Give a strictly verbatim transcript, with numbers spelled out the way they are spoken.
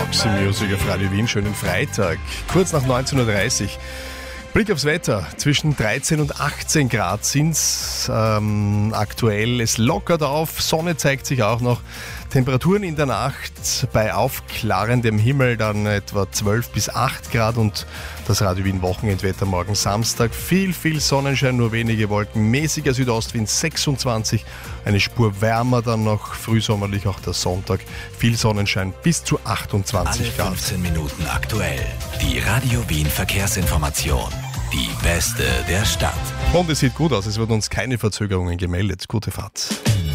Roxy Music auf Radio Wien. Schönen Freitag, kurz nach neunzehn Uhr dreißig. Blick aufs Wetter. Zwischen dreizehn und achtzehn Grad sind es ähm, aktuell. Es lockert auf, Sonne zeigt sich auch noch. Temperaturen in der Nacht bei aufklarendem Himmel dann etwa zwölf bis acht Grad und das Radio Wien Wochenendwetter morgen Samstag. Viel, viel Sonnenschein, nur wenige Wolken. Mäßiger Südostwind sechsundzwanzig, eine Spur wärmer dann noch, frühsommerlich auch der Sonntag. Viel Sonnenschein bis zu achtundzwanzig Alle Grad. fünfzehn Minuten aktuell. Die Radio Wien Verkehrsinformation. Die beste der Stadt. Und es sieht gut aus, es wurden uns keine Verzögerungen gemeldet. Gute Fahrt.